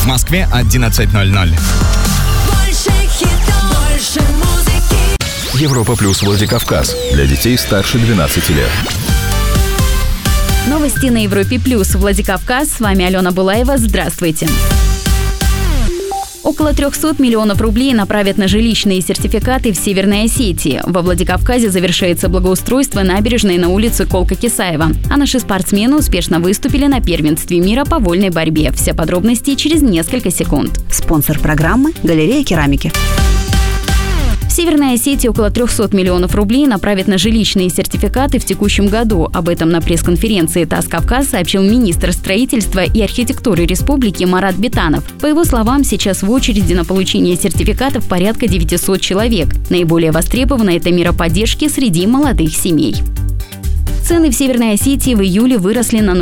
Москве 11:00. Европа плюс Владикавказ. Для детей старше 12 лет. Новости на Европе плюс Владикавказ. С вами Алена Булаева. Здравствуйте. Около 300 миллионов рублей направят на жилищные сертификаты в Северной Осетии. Во Владикавказе завершается благоустройство набережной на улице Колка-Кисаева. А наши спортсмены успешно выступили на первенстве мира по вольной борьбе. Все подробности через несколько секунд. Спонсор программы – Галерея керамики. В Северной Осетии около 300 миллионов рублей направят на жилищные сертификаты в текущем году. Об этом на пресс-конференции ТАСС Кавказ сообщил министр строительства и архитектуры республики Марат Битанов. По его словам, сейчас в очереди на получение сертификатов порядка 900 человек. Наиболее востребована эта мера поддержки среди молодых семей. Цены в Северной Осетии в июле выросли на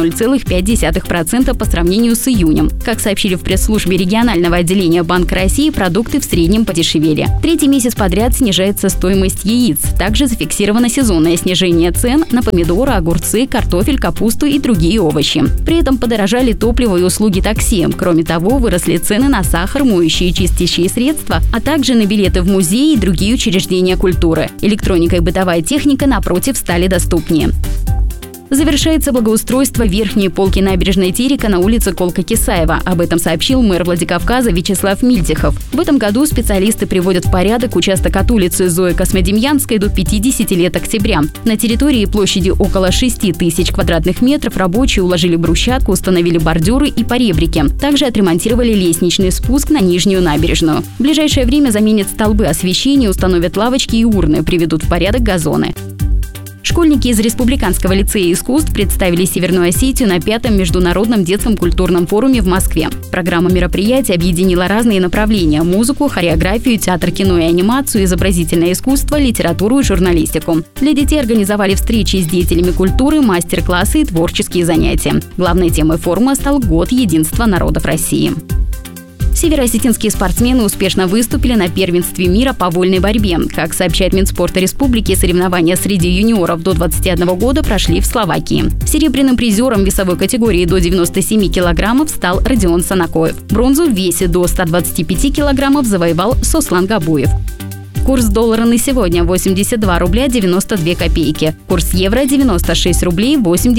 0,5% по сравнению с июнем. Как сообщили в пресс-службе регионального отделения Банка России, продукты в среднем подешевели. Третий месяц подряд снижается стоимость яиц. Также зафиксировано сезонное снижение цен на помидоры, огурцы, картофель, капусту и другие овощи. При этом подорожали топливо и услуги такси. Кроме того, выросли цены на сахар, моющие и чистящие средства, а также на билеты в музеи и другие учреждения культуры. Электроника и бытовая техника, напротив, стали доступнее. Завершается благоустройство верхней полки набережной Терека на улице Колка-Кисаева. Об этом сообщил мэр Владикавказа Вячеслав Мильтихов. В этом году специалисты приводят в порядок участок от улицы Зои Космодемьянской до 50 лет октября. На территории площади около 6 тысяч квадратных метров рабочие уложили брусчатку, установили бордюры и поребрики. Также отремонтировали лестничный спуск на нижнюю набережную. В ближайшее время заменят столбы освещения, установят лавочки и урны, приведут в порядок газоны. Школьники из Республиканского лицея искусств представили Северную Осетию на 5-м международном детском культурном форуме в Москве. Программа мероприятия объединила разные направления – музыку, хореографию, театр, кино и анимацию, изобразительное искусство, литературу и журналистику. Для детей организовали встречи с деятелями культуры, мастер-классы и творческие занятия. Главной темой форума стал Год единства народов России. Североосетинские спортсмены успешно выступили на первенстве мира по вольной борьбе. Как сообщает Минспорта Республики, соревнования среди юниоров до 21 года прошли в Словакии. Серебряным призером весовой категории до 97 килограммов стал Родион Санакоев. Бронзу в весе до 125 килограммов завоевал Сослан Габуев. Курс доллара на сегодня – 82 рубля 92 копейки. Курс евро – 96 рублей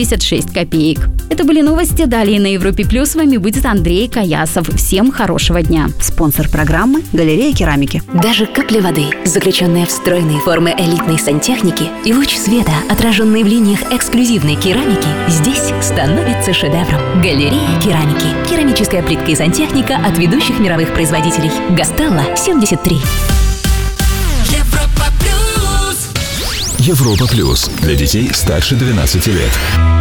86 копеек. Это были новости. Далее на Европе Плюс с вами будет Андрей Каясов. Всем хорошего дня. Спонсор программы – Галерея керамики. Даже капля воды, заключенная в стройные формы элитной сантехники, и луч света, отраженный в линиях эксклюзивной керамики, здесь становится шедевром. Галерея керамики. Керамическая плитка и сантехника от ведущих мировых производителей. Гастелло 73. Европа плюс. Для детей старше 12 лет.